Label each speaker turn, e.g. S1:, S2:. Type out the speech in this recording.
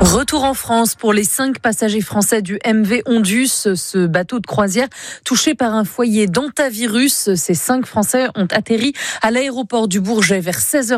S1: Retour en France pour les 5 passagers français du MV Ondus, ce bateau de croisière touché par un foyer d'hantavirus. Ces 5 Français ont atterri à l'aéroport du Bourget vers 16h.